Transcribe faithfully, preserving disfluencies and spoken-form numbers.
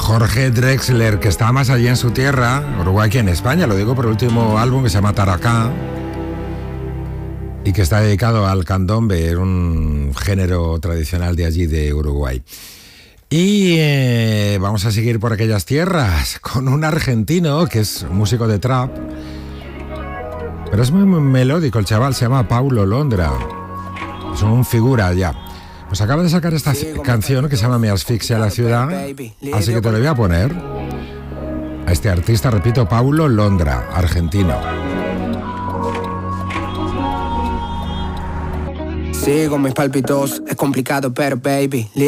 Jorge Drexler, que está más allí en su tierra, Uruguay, que en España, lo digo por el último álbum que se llama Taracá, y que está dedicado al candombe, un género tradicional de allí, de Uruguay. Y eh, vamos a seguir por aquellas tierras con un argentino que es músico de trap, pero es muy, muy melódico el chaval, se llama Paulo Londra, es un figura ya. Pues acaba de sacar esta canción que se llama Me asfixia la ciudad, así que te lo voy a poner a este artista, repito, Paulo Londra, argentino. Sigo mis palpitos, es complicado, pero baby